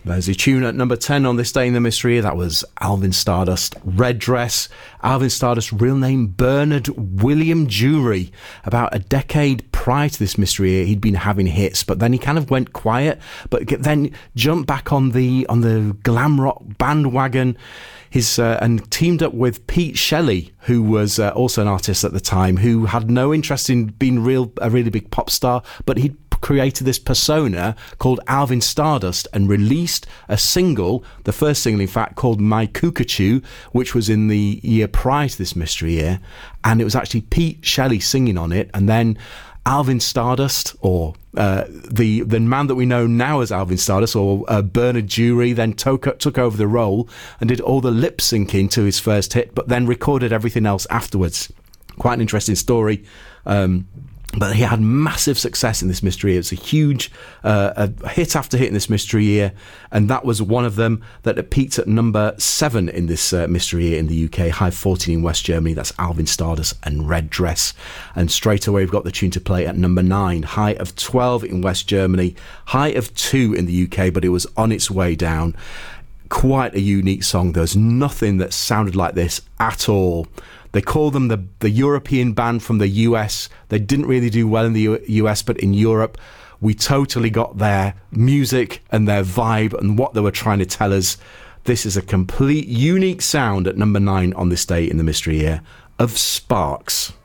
There's a tune at number 10 on this day in the mystery year. That was Alvin Stardust, Red Dress. Alvin Stardust, real name Bernard William Jury. About a decade prior to this mystery year, he'd been having hits, but then he kind of went quiet, but then jumped back on the glam rock bandwagon. And teamed up with Pete Shelley, who was also an artist at the time, who had no interest in being a really big pop star, but he'd created this persona called Alvin Stardust and released a single, the first single in fact, called My Cuckoo, which was in the year prior to this mystery year, and it was actually Pete Shelley singing on it, and then Alvin Stardust, or the man that we know now as Alvin Stardust, or Bernard Jury, then took over the role and did all the lip syncing to his first hit, but then recorded everything else afterwards. Quite an interesting story. But he had massive success in this mystery year. It's a huge hit after hit in this mystery year, and that was one of them that peaked at number 7 in this mystery year in the UK, high 14 in West Germany. That's Alvin Stardust and Red Dress. And straight away we've got the tune to play at number 9, high of 12 in West Germany, high of 2 in the UK, but it was on its way down. Quite a unique song. There's nothing that sounded like this at all. They call them the European band from the US. They didn't really do well in the US, but in Europe, we totally got their music and their vibe and what they were trying to tell us. This is a complete unique sound at number 9 on this day in the mystery year of Sparks.